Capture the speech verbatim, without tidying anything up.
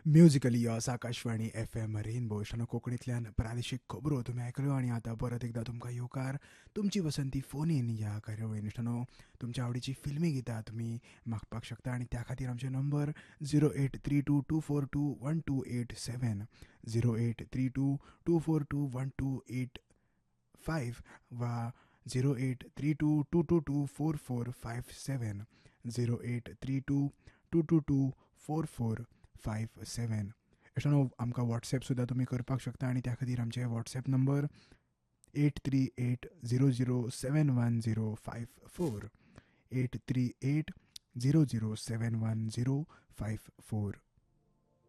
musically यॉस Akashvani F M rainbow इश्टानो कोंकणींतल्यान प्रादेशीक खबरो तुमी आयकल्यो आनी आतां परत एकदां तुमकां येवकार तुमची वसंती फोन इन ह्या कार्यावळीन इश्टानो तुमच्या आवडीची फिल्मी गितां तुमी मागपाक शकता आनी त्या खातीर आमचे number zero eight three to to four to one two eight seven zero eight three to to four to one two eight five वा zero eight three to to to to four four five seven zero eight three to to to to four four five सेवन अशें आमकां WhatsApp सुद्दां तुमी करपाक शकता आनी त्या खातीर आमचे WhatsApp number eight three eight zero zero सेवन one zero five four eight three eight zero zero सेवन वन झिरो फायव फोर